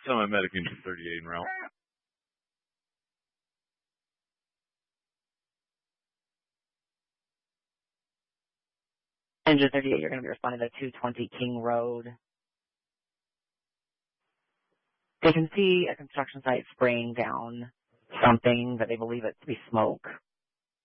Semi-medic engine 38 en route. Engine 38, you're going to be responding to 220 King Road. They can see a construction site spraying down something, but they believe it to be smoke.